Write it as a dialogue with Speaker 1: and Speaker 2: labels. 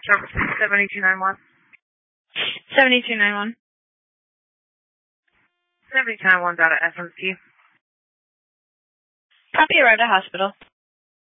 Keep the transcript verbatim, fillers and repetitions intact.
Speaker 1: Services seventy-two ninety-one.
Speaker 2: seventy-two ninety-one.
Speaker 1: seventy-two ninety-one got an S M C.
Speaker 2: Copy, arrived at hospital.